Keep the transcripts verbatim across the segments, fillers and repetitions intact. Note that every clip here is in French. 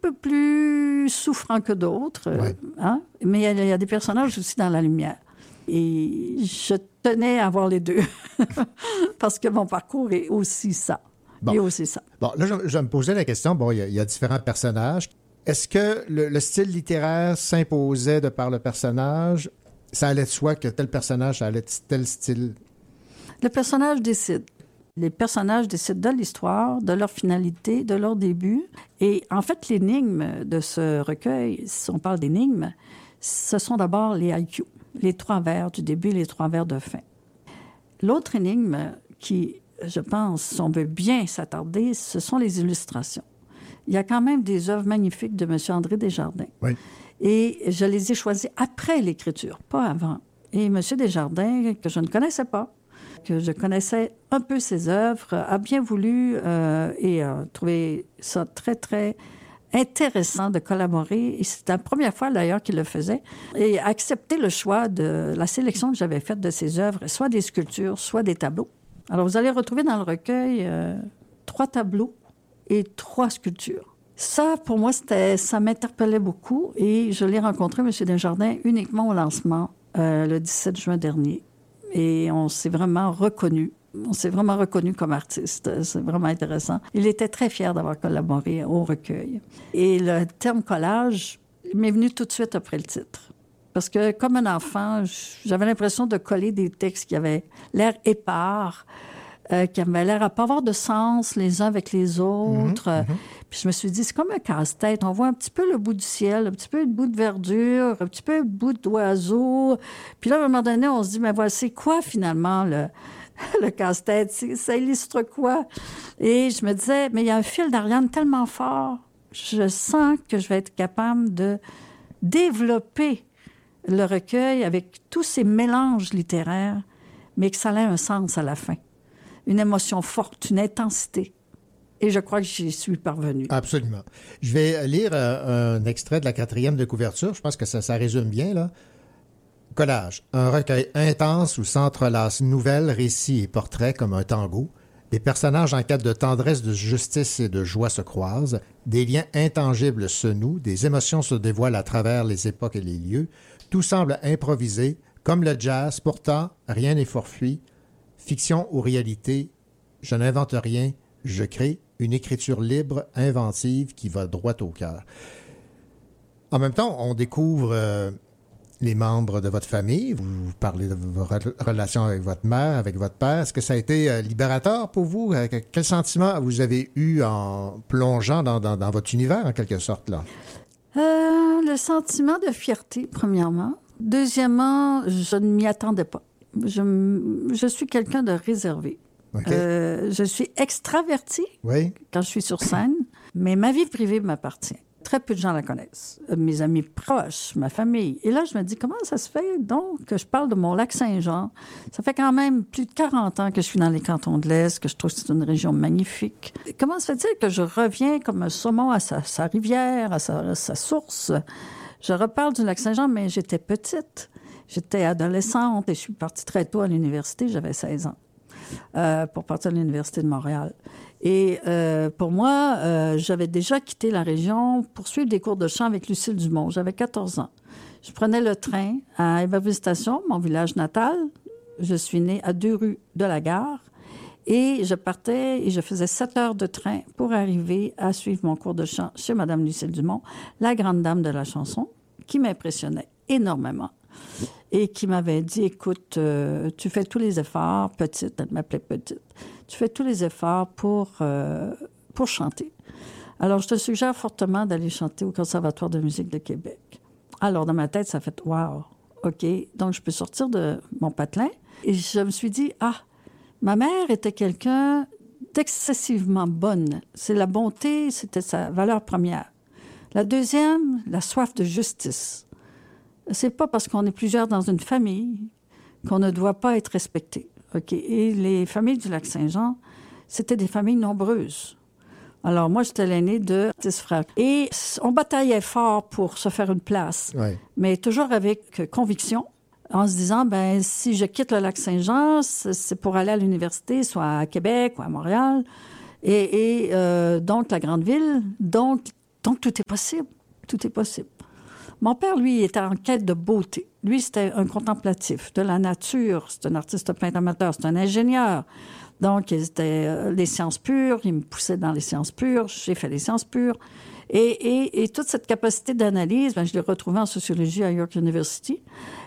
peu plus souffrants que d'autres, ouais. euh, hein? Mais il y, a, il y a des personnages aussi dans la lumière. Et je tenais à voir les deux, parce que mon parcours est aussi ça. Bon. Et aussi ça. Bon, là, je, je me posais la question, bon, il y a, il y a différents personnages. Est-ce que le, le style littéraire s'imposait de par le personnage? Ça allait de soi que tel personnage, ça allait de tel style? Le personnage décide. Les personnages décident de l'histoire, de leur finalité, de leur début. Et en fait, l'énigme de ce recueil, si on parle d'énigmes, ce sont d'abord les haïkus, les trois vers du début, les trois vers de fin. L'autre énigme qui, je pense, si on veut bien s'attarder, ce sont les illustrations. Il y a quand même des œuvres magnifiques de M. André Desjardins. Oui. Et je les ai choisies après l'écriture, pas avant. Et M. Desjardins, que je ne connaissais pas, que je connaissais un peu ses œuvres, a bien voulu euh, et a trouvé ça très, très intéressant de collaborer. Et c'est la première fois, d'ailleurs, qu'il le faisait. Et a accepté le choix de la sélection que j'avais faite de ses œuvres, soit des sculptures, soit des tableaux. Alors, vous allez retrouver dans le recueil euh, trois tableaux et trois sculptures. Ça, pour moi, c'était, ça m'interpellait beaucoup. Et je l'ai rencontré, M. Desjardins, uniquement au lancement, euh, le dix-sept juin dernier. Et on s'est vraiment reconnu. On s'est vraiment reconnu comme artiste. C'est vraiment intéressant. Il était très fier d'avoir collaboré au recueil. Et le terme collage m'est venu tout de suite après le titre. Parce que, comme un enfant, j'avais l'impression de coller des textes qui avaient l'air épars, euh, qui avaient l'air à pas avoir de sens les uns avec les autres. Mmh, mmh. Puis je me suis dit, c'est comme un casse-tête. On voit un petit peu le bout du ciel, un petit peu le bout de verdure, un petit peu le bout d'oiseau. Puis là, à un moment donné, on se dit, mais voilà, c'est quoi finalement le, le casse-tête? C'est, ça illustre quoi? Et je me disais, mais il y a un fil d'Ariane tellement fort. Je sens que je vais être capable de développer le recueil avec tous ces mélanges littéraires, mais que ça ait un sens à la fin. Une émotion forte, une intensité. Et je crois que j'y suis parvenue. Absolument. Je vais lire euh, un extrait de la quatrième de couverture. Je pense que ça, ça résume bien, là. Collage. Un recueil intense où s'entrelacent nouvelles, récits et portraits comme un tango. Des personnages en quête de tendresse, de justice et de joie se croisent. Des liens intangibles se nouent. Des émotions se dévoilent à travers les époques et les lieux. Tout semble improvisé, comme le jazz. Pourtant, rien n'est fortuit. Fiction ou réalité, je n'invente rien, je crée une écriture libre, inventive, qui va droit au cœur. En même temps, on découvre euh, les membres de votre famille. Vous parlez de vos re- relations avec votre mère, avec votre père. Est-ce que ça a été euh, libérateur pour vous? Euh, quel sentiment vous avez eu en plongeant dans, dans, dans votre univers, en quelque sorte, là? Euh, le sentiment de fierté, premièrement. Deuxièmement, je ne m'y attendais pas. Je, je suis quelqu'un de réservé. Okay. Euh, je suis extravertie oui. quand je suis sur scène, mais ma vie privée m'appartient. Très peu de gens la connaissent. Euh, mes amis proches, ma famille. Et là, je me dis, comment ça se fait donc que je parle de mon lac Saint-Jean? Ça fait quand même plus de quarante ans que je suis dans les cantons de l'Est, que je trouve que c'est une région magnifique. Comment se fait-il que je reviens comme un saumon à sa, sa rivière, à sa, à sa source? Je reparle du lac Saint-Jean, mais j'étais petite. J'étais adolescente et je suis partie très tôt à l'université. J'avais seize ans euh, pour partir à l'Université de Montréal. Et euh, pour moi, euh, j'avais déjà quitté la région pour suivre des cours de chant avec Lucille Dumont. J'avais quatorze ans. Je prenais le train à Iberville-Station, mon village natal. Je suis née à deux rues de la gare. Et je partais et je faisais sept heures de train pour arriver à suivre mon cours de chant chez Mme Lucille Dumont, la grande dame de la chanson, qui m'impressionnait énormément et qui m'avait dit, écoute, euh, tu fais tous les efforts, petite, elle m'appelait petite, tu fais tous les efforts pour, euh, pour chanter. Alors, je te suggère fortement d'aller chanter au Conservatoire de musique de Québec. Alors, dans ma tête, ça a fait, wow, OK, donc je peux sortir de mon patelin. Et je me suis dit, ah, ma mère était quelqu'un d'excessivement bonne. C'est la bonté, c'était sa valeur première. La deuxième, la soif de justice. C'est pas parce qu'on est plusieurs dans une famille qu'on ne doit pas être respecté. OK? Et les familles du Lac-Saint-Jean, c'était des familles nombreuses. Alors, moi, j'étais l'aînée de dix frères. Et on bataillait fort pour se faire une place, ouais. mais toujours avec conviction, en se disant, ben si je quitte le Lac-Saint-Jean, c'est pour aller à l'université, soit à Québec ou à Montréal. Et, et euh, donc, la grande ville, donc Donc, tout est possible. Tout est possible. Mon père, lui, était en quête de beauté. Lui, c'était un contemplatif de la nature. C'est un artiste peintre amateur, c'est un ingénieur. Donc, c'était euh, les sciences pures. Il me poussait dans les sciences pures. J'ai fait les sciences pures. Et, et, et toute cette capacité d'analyse, ben, je l'ai retrouvée en sociologie à York University.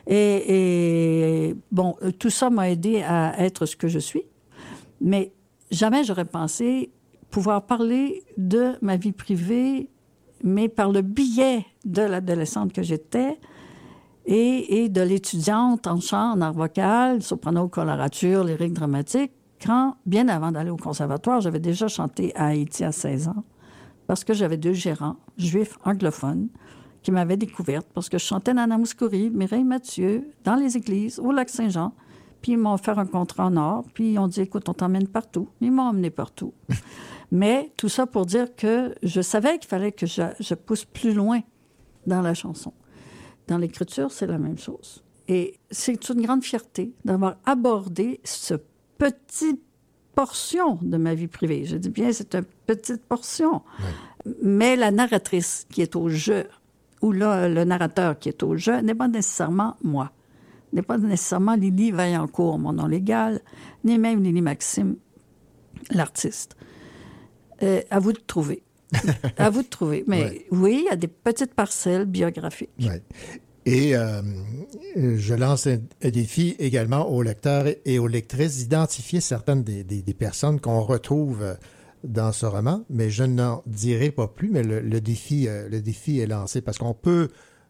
Et, et bon, tout ça m'a aidé à être ce que je suis. Mais jamais j'aurais pensé pouvoir parler de ma vie privée, mais par le biais de l'adolescente que j'étais et, et de l'étudiante en chant, en art vocal, soprano, colorature, lyrique, dramatique, quand, bien avant d'aller au conservatoire, j'avais déjà chanté à Haïti à seize ans, parce que j'avais deux gérants juifs anglophones qui m'avaient découverte, parce que je chantais Nana Mouskouri, Mireille Mathieu, dans les églises, au Lac-Saint-Jean, puis ils m'ont offert un contrat en or, puis ils ont dit, écoute, on t'emmène partout. Ils m'ont emmené partout. Mais tout ça pour dire que je savais qu'il fallait que je, je pousse plus loin dans la chanson. Dans l'écriture, c'est la même chose. Et c'est une grande fierté d'avoir abordé ce petit portion de ma vie privée. Je dis bien, c'est une petite portion. Ouais. Mais la narratrice qui est au jeu, ou là, le narrateur qui est au jeu, n'est pas nécessairement moi. N'est pas nécessairement Lily Vaillancourt, mon nom légal, ni même Lily Maxime, l'artiste. Euh, à vous de trouver. À vous de trouver. Mais ouais. Oui, il y a des petites parcelles biographiques. Ouais. Et euh, je lance un, un défi également aux lecteurs et aux lectrices d'identifier certaines des, des, des personnes qu'on retrouve dans ce roman, mais je n'en dirai pas plus, mais le, le, défi, le défi est lancé parce qu'on peut,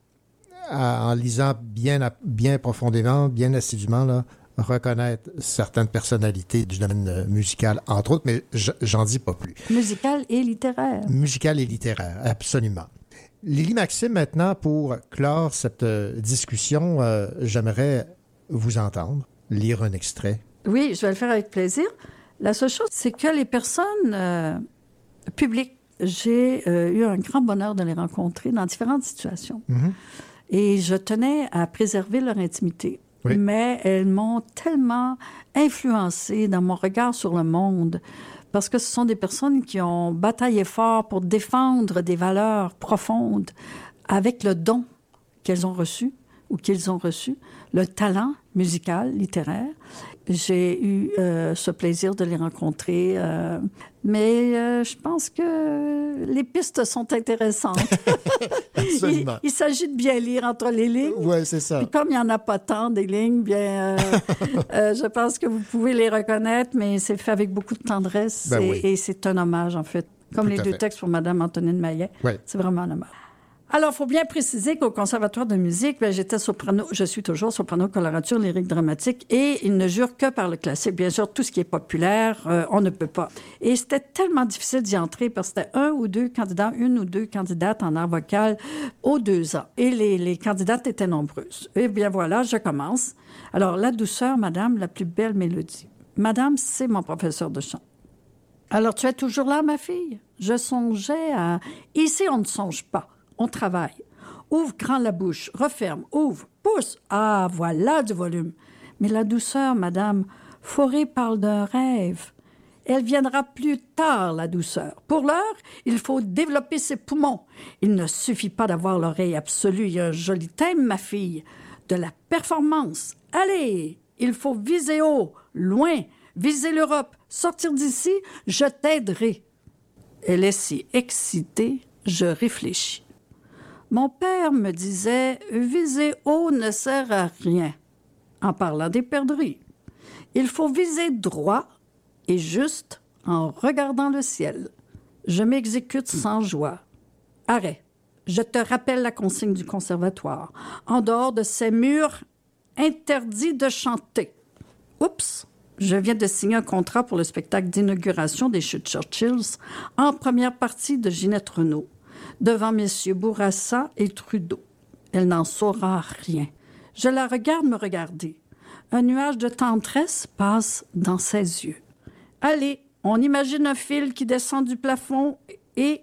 en lisant bien, bien profondément, bien assidûment, là, reconnaître certaines personnalités du domaine musical, entre autres, mais j'en dis pas plus. Musical et littéraire. Musical et littéraire, absolument. Lily Maxime, maintenant, pour clore cette euh, discussion, euh, j'aimerais vous entendre lire un extrait. Oui, je vais le faire avec plaisir. La seule chose, c'est que les personnes euh, publiques, j'ai euh, eu un grand bonheur de les rencontrer dans différentes situations. Mm-hmm. Et je tenais à préserver leur intimité. Oui. Mais elles m'ont tellement influencée dans mon regard sur le monde, parce que ce sont des personnes qui ont bataillé fort pour défendre des valeurs profondes avec le don qu'elles ont reçu ou qu'ils ont reçu, le talent musical, littéraire. J'ai eu euh, ce plaisir de les rencontrer, euh, mais euh, je pense que les pistes sont intéressantes. Absolument. il, il s'agit de bien lire entre les lignes. Oui, c'est ça. Puis comme il n'y en a pas tant des lignes, bien, euh, euh, je pense que vous pouvez les reconnaître, mais c'est fait avec beaucoup de tendresse ben et, oui. et c'est un hommage, en fait. Comme Tout les deux fait. textes pour Mme Antonine Maillet. Oui. C'est vraiment un hommage. Alors, il faut bien préciser qu'au Conservatoire de musique, bien, j'étais soprano, je suis toujours soprano, colorature, lyrique, dramatique, et il ne jure que par le classique. Bien sûr, tout ce qui est populaire, euh, on ne peut pas. Et c'était tellement difficile d'y entrer parce que c'était un ou deux candidats, une ou deux candidates en art vocal aux deux ans. Et les, les candidates étaient nombreuses. Eh bien, voilà, je commence. Alors, la douceur, madame, la plus belle mélodie. Madame, c'est mon professeur de chant. Alors, tu es toujours là, ma fille? Je songeais à... Ici, on ne songe pas. On travaille. Ouvre grand la bouche, referme, ouvre, pousse. Ah, voilà du volume. Mais la douceur, madame, Fauré parle d'un rêve. Elle viendra plus tard, la douceur. Pour l'heure, il faut développer ses poumons. Il ne suffit pas d'avoir l'oreille absolue. Il y a un joli thème, ma fille. De la performance. Allez, il faut viser haut, loin, viser l'Europe. Sortir d'ici, je t'aiderai. Elle est si excitée, je réfléchis. Mon père me disait « Viser haut ne sert à rien », en parlant des perdrix. Il faut viser droit et juste en regardant le ciel. Je m'exécute sans joie. Arrête. Je te rappelle la consigne du conservatoire. En dehors de ces murs, interdit de chanter. Oups! Je viens de signer un contrat pour le spectacle d'inauguration des Chutes Churchills en première partie de Ginette Renault, devant messieurs Bourassa et Trudeau. Elle n'en saura rien. Je la regarde me regarder. Un nuage de tendresse passe dans ses yeux. Allez, on imagine un fil qui descend du plafond et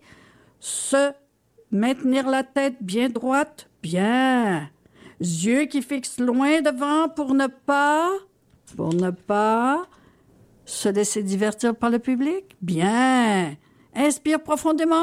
se maintenir la tête bien droite. Bien. Yeux qui fixent loin devant pour ne pas... Pour ne pas se laisser divertir par le public. Bien. Inspire profondément.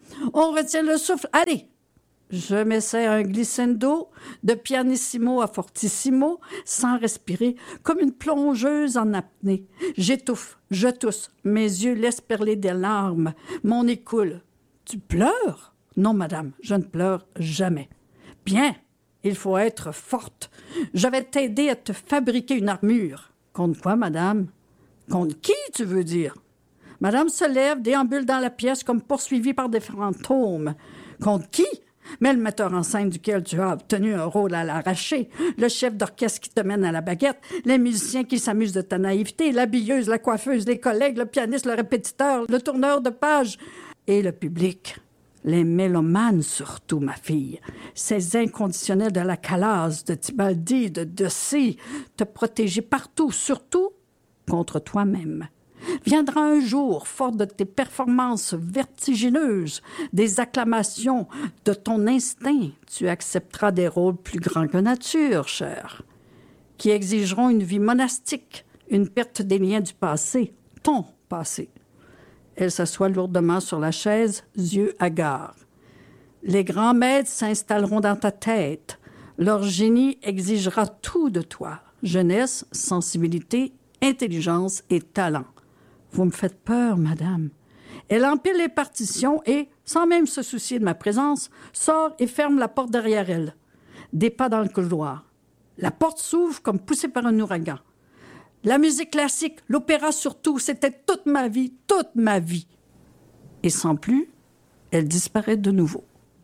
On retient le souffle. Allez! Je m'essaie un glissando de pianissimo à fortissimo, sans respirer, comme une plongeuse en apnée. J'étouffe, je tousse, mes yeux laissent perler des larmes, mon nez coule. Tu pleures? Non, madame, je ne pleure jamais. Bien, il faut être forte. Je vais t'aider à te fabriquer une armure. Contre quoi, madame? Contre qui, tu veux dire? Madame se lève, déambule dans la pièce comme poursuivie par des fantômes. Contre qui? Mais le metteur en scène duquel tu as obtenu un rôle à l'arraché, le chef d'orchestre qui te mène à la baguette, les musiciens qui s'amusent de ta naïveté, l'habilleuse, la coiffeuse, les collègues, le pianiste, le répétiteur, le tourneur de page et le public. Les mélomanes surtout, ma fille. Ces inconditionnels de la Calas, de Tibaldi, de Decy, te protéger partout, surtout contre toi-même. Viendra un jour, fort de tes performances vertigineuses, des acclamations de ton instinct, tu accepteras des rôles plus grands que nature, cher, qui exigeront une vie monastique, une perte des liens du passé, ton passé. Elle s'assoit lourdement sur la chaise, yeux hagards. Les grands maîtres s'installeront dans ta tête. Leur génie exigera tout de toi, jeunesse, sensibilité, intelligence et talent. Vous me faites peur, madame. Elle empile les partitions et, sans même se soucier de ma présence, sort et ferme la porte derrière elle. Des pas dans le couloir. La porte s'ouvre comme poussée par un ouragan. La musique classique, l'opéra surtout, c'était toute ma vie, toute ma vie. Et sans plus, elle disparaît de nouveau.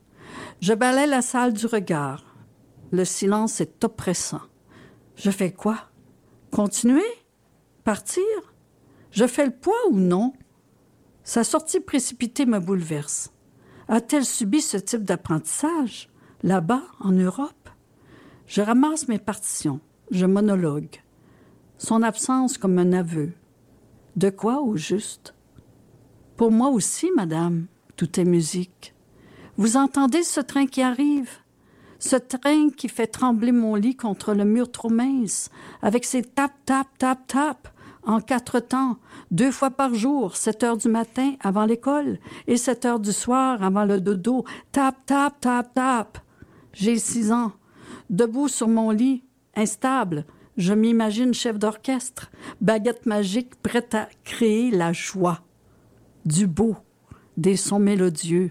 Je balaie la salle du regard. Le silence est oppressant. Je fais quoi? Continuer? Partir? Je fais le poids ou non? Sa sortie précipitée me bouleverse. A-t-elle subi ce type d'apprentissage, là-bas, en Europe? Je ramasse mes partitions. Je monologue. Son absence comme un aveu. De quoi, au juste? Pour moi aussi, madame, tout est musique. Vous entendez ce train qui arrive? Ce train qui fait trembler mon lit contre le mur trop mince, avec ses tap, tap, tap, tap, en quatre temps, deux fois par jour, sept heures du matin avant l'école et sept heures du soir avant le dodo. Tap, tap, tap, tap. J'ai six ans. Debout sur mon lit, instable, je m'imagine chef d'orchestre, baguette magique prête à créer la joie. Du beau, des sons mélodieux,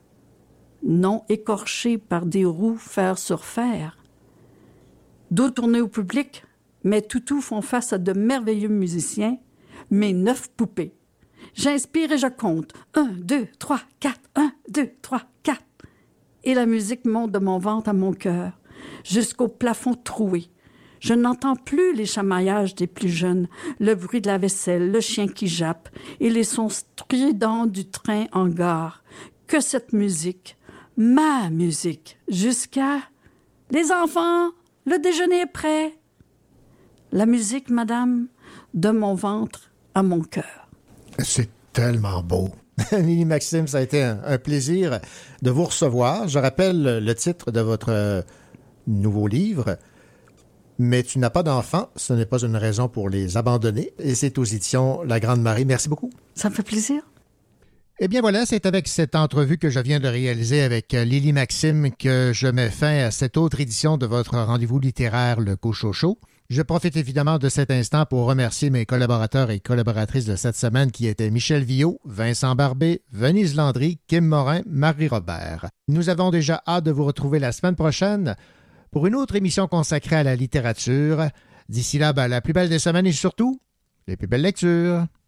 non écorchés par des roues fer sur fer. Dos tourné au public, mes toutous font face à de merveilleux musiciens, mes neuf poupées. J'inspire et je compte. Un, deux, trois, quatre. Un, deux, trois, quatre. Et la musique monte de mon ventre à mon cœur, jusqu'au plafond troué. Je n'entends plus les chamaillages des plus jeunes, le bruit de la vaisselle, le chien qui jappe et les sons stridents du train en gare. Que cette musique, ma musique, jusqu'à... Les enfants, le déjeuner est prêt. La musique, madame, de mon ventre à mon cœur. C'est tellement beau. Lily Maxime, ça a été un, un plaisir de vous recevoir. Je rappelle le titre de votre euh, nouveau livre, « Mais tu n'as pas d'enfants, ce n'est pas une raison pour les abandonner » et c'est aux éditions La Grande Marie. Merci beaucoup. Ça me fait plaisir. Eh bien voilà, c'est avec cette entrevue que je viens de réaliser avec Lily Maxime que je mets fin à cette autre édition de votre rendez-vous littéraire, le Cochocho. Je profite évidemment de cet instant pour remercier mes collaborateurs et collaboratrices de cette semaine qui étaient Michel Viault, Vincent Barbé, Venise Landry, Kim Morin, Marie Robert. Nous avons déjà hâte de vous retrouver la semaine prochaine pour une autre émission consacrée à la littérature. D'ici là, ben, la plus belle des semaines et surtout, les plus belles lectures.